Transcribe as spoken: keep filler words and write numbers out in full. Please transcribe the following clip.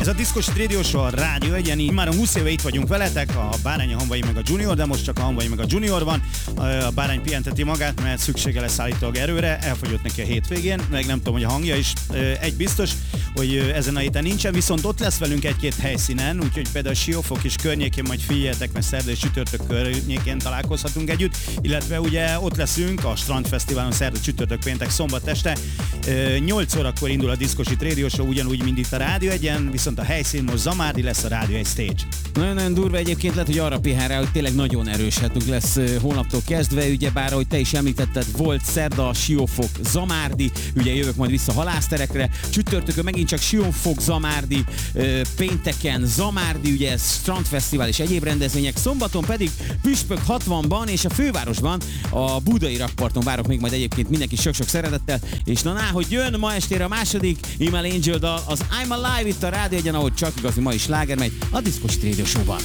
Ez a Diszkos Radio Show a Rádió egyen, így már a húsz éve itt vagyunk veletek, a Bárány, a Hanvai meg a Junior, de most csak a Hanvai meg a Junior van. A Bárány pihenteti magát, mert szüksége lesz állítólag erőre, elfogyott neki a hétvégén, meg nem tudom, hogy a hangja is. Egy biztos, hogy ezen a héten nincsen, viszont ott lesz velünk egy-két helyszínen, úgyhogy például a Siófok és környékén majd figyeljetek, mert szerda és csütörtök környékén találkozhatunk együtt, illetve ugye ott leszünk a Strandfesztiválon szerda, csütörtök, péntek, szombat este. nyolc órakor indul a Diszkos Radio Show, ugyanúgy, mint itt a Rádió egyen, viszont a helyszín most Zamárdi lesz, a Rádió egy Stage. Nagyon-nagyon durva egyébként, lehet, hogy arra pihen rá, hogy tényleg nagyon erős hetünk lesz hónaptól kezdve, ugyebár, ahogy te is említetted, volt szerda, Siófok, Zamárdi, ugye jövök majd vissza halászterekre, csütörtökön megint csak Siófok, Zamárdi, pénteken Zamárdi, ugye ez Strandfesztivál és egyéb rendezvények, szombaton pedig Püspök hatvanban és a fővárosban, a Budai Rakparton várok még majd egyébként mindenki sok-sok szeretettel, és na, ná, hogy jön ma estére a második Immel Angel dal, az I'm Alive itt a Rádió egyen, ahogy csak igazi ma is sláger megy a Diszkos Radio Show-ban.